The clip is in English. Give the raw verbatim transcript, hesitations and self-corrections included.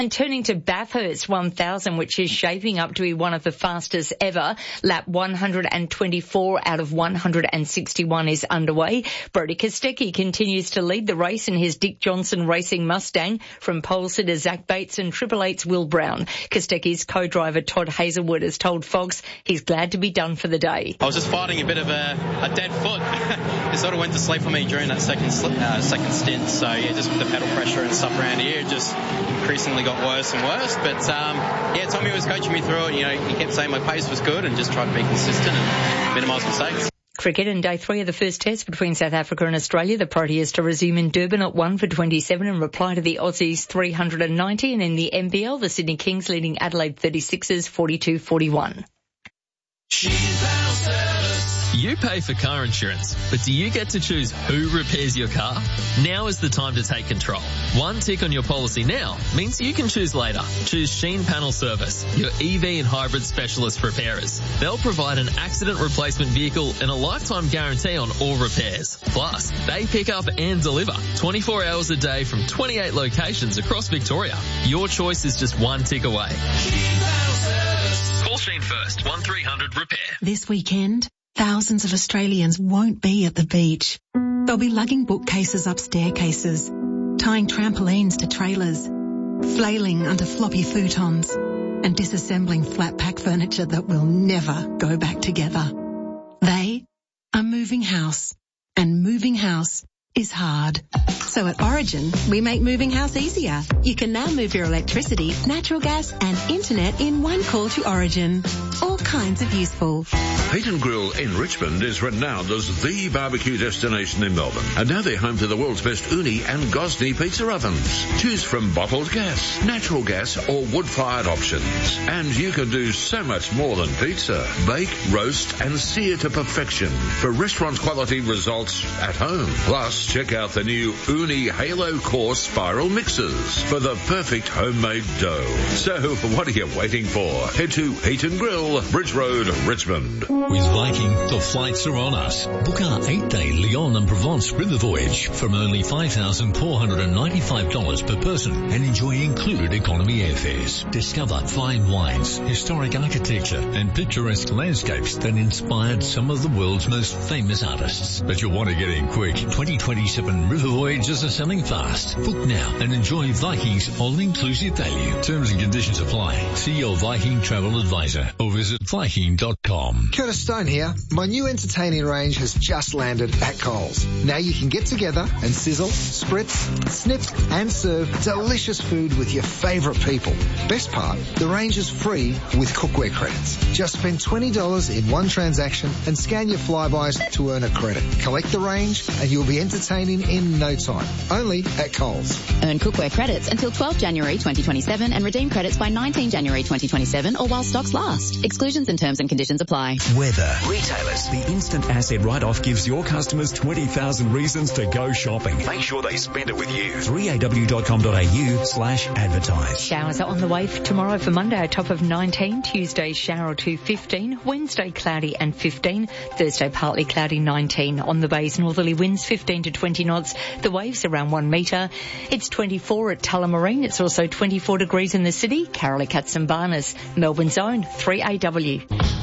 And turning to Bathurst one thousand, which is shaping up to be one of the fastest ever. Lap one hundred twenty-four out of one hundred sixty-one is underway. Brodie Kostecki continues to lead the race in his Dick Johnson Racing Mustang from pole sitter Zach Bates and Triple Eight's Will Brown. Kostecki's co-driver Todd Hazelwood has told Fox he's glad to be done for the day. I was just fighting a bit of a, a dead foot. It sort of went to sleep for me during that second slip, uh, second stint. So yeah, just with the pedal pressure and stuff around here, it just increasingly got worse and worse. But um, yeah, Tommy was coaching me through it. You know, he kept saying my pace was good and just tried to be consistent and minimise mistakes. Cricket in day three of the first test between South Africa and Australia. The priority is to resume in Durban at one for twenty-seven in reply to the Aussies three hundred ninety. And in the N B L, the Sydney Kings leading Adelaide thirty-sixers forty-two forty-one. You pay for car insurance, but do you get to choose who repairs your car? Now is the time to take control. One tick on your policy now means you can choose later. Choose Sheen Panel Service, your E V and hybrid specialist repairers. They'll provide an accident replacement vehicle and a lifetime guarantee on all repairs. Plus, they pick up and deliver twenty-four hours a day from twenty-eight locations across Victoria. Your choice is just one tick away. Sheen Panel Service. Call Sheen first, one three hundred repair. This weekend, thousands of Australians won't be at the beach. They'll be lugging bookcases up staircases, tying trampolines to trailers, flailing under floppy futons, and disassembling flat pack furniture that will never go back together. They are moving house, and moving house is hard. So at Origin, we make moving house easier. You can now move your electricity, natural gas and internet in one call to Origin. All kinds of useful. Heat and Grill in Richmond is renowned as the barbecue destination in Melbourne. And now they're home to the world's best Uni and Gosney pizza ovens. Choose from bottled gas, natural gas or wood-fired options. And you can do so much more than pizza. Bake, roast and sear to perfection for restaurant quality results at home. Plus, check out the new Uni Halo Core Spiral Mixers for the perfect homemade dough. So, what are you waiting for? Head to Heat and Grill, Bridge Road, Richmond. With Viking, the flights are on us. Book our eight-day Lyon and Provence river voyage from only five thousand four hundred ninety-five dollars per person and enjoy included economy airfares. Discover fine wines, historic architecture and picturesque landscapes that inspired some of the world's most famous artists. But you'll want to get in quick. twenty twenty-seven river voyages are selling fast. Book now and enjoy Viking's all-inclusive value. Terms and conditions apply. See your Viking travel advisor or visit viking dot com. Curtis Stone here. My new entertaining range has just landed at Coles. Now you can get together and sizzle, spritz, snip and serve delicious food with your favourite people. Best part, the range is free with cookware credits. Just spend twenty dollars in one transaction and scan your flybys to earn a credit. Collect the range and you'll be entertaining in no time. Only at Coles. Earn cookware credits until twelfth January twenty twenty-seven and redeem credits by nineteenth January twenty twenty-seven or while stocks last. Exclusions and terms and conditions apply. Weather. Retailers. The instant asset write-off gives your customers twenty thousand reasons to go shopping. Make sure they spend it with you. three a w dot com dot a u slash advertise. Showers are on the way for tomorrow for Monday, a top of nineteen. Tuesday, shower to fifteen. Wednesday, cloudy and fifteen. Thursday, partly cloudy, nineteen. On the bay's northerly winds, fifteen to twenty knots. The waves around one metre. It's twenty-four at Tullamarine. It's also twenty-four degrees in the city. Carolee Katzenbarnes, Melbourne's own three A W.